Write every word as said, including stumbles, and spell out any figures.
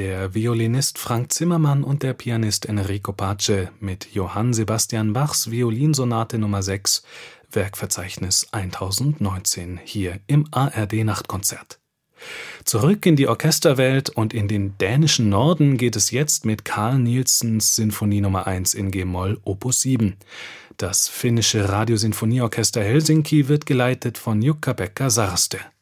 der Violinist Frank Zimmermann und der Pianist Enrico Pace mit Johann Sebastian Bachs Violinsonate Nummer sechs, Werkverzeichnis tausendneunzehn, hier im A R D-Nachtkonzert. Zurück in die Orchesterwelt und in den dänischen Norden geht es jetzt mit Carl Nielsens Sinfonie Nummer eins in G-Moll Opus sieben. Das finnische Radiosinfonieorchester Helsinki wird geleitet von Jukka-Pekka Sarste.